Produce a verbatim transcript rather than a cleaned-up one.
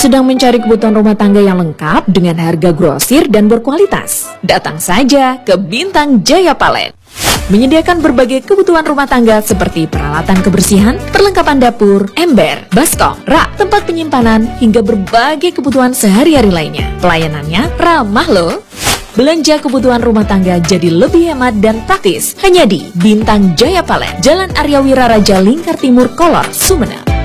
sedang mencari kebutuhan rumah tangga yang lengkap dengan harga grosir dan berkualitas? Datang saja ke Bintang Jaya Palet. Menyediakan berbagai kebutuhan rumah tangga seperti peralatan kebersihan, perlengkapan dapur, ember, baskom, rak, tempat penyimpanan, hingga berbagai kebutuhan sehari-hari lainnya. Pelayanannya ramah loh. Belanja kebutuhan rumah tangga jadi lebih hemat dan praktis hanya di Bintang Jaya Palet, Jalan Arya Wiraraja Lingkar Timur, Kolor, Sumeneb.